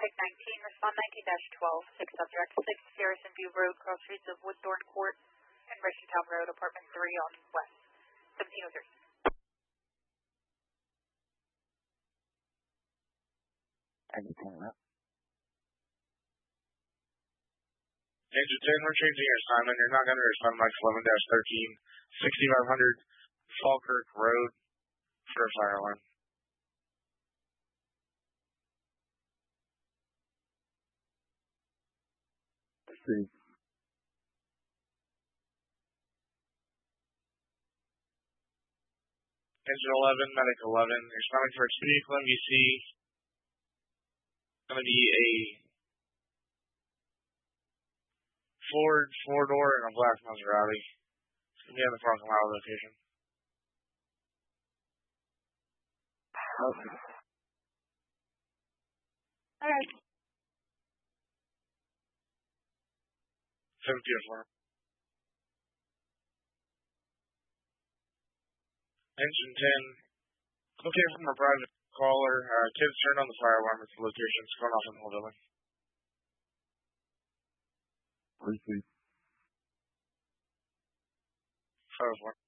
Medic 19, respond 19-12, 6 subject, 6 Garrison View Road, cross streets of Woodthorne Court and Richardtown Road, apartment 3 on west, 1703. Engine 10, we're changing your assignment. You're not going to respond Mike 11-13, 6500 Falkirk Road for a fire alarm. See. Engine 11, Medic 11, responding for a vehicle MVC. It's going to be a Ford 4-door and a black Maserati. It's going to be on the Bronco Mile location. Okay. All right. 724. Engine 10, looking from a private caller. Kids turned on the fire alarm at the location. It's going off in the whole building. Receive. 504.